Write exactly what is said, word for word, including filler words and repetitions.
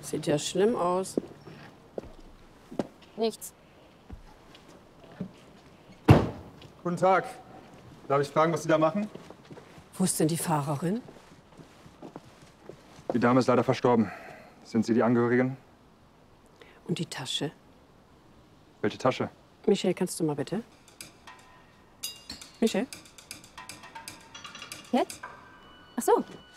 Sieht ja schlimm aus. Nichts. Guten Tag. Darf ich fragen, was Sie da machen? Wo ist denn die Fahrerin? Die Dame ist leider verstorben. Sind Sie die Angehörigen? Und die Tasche? Welche Tasche? Michelle, kannst du mal bitte? Michelle? Jetzt? Ach so.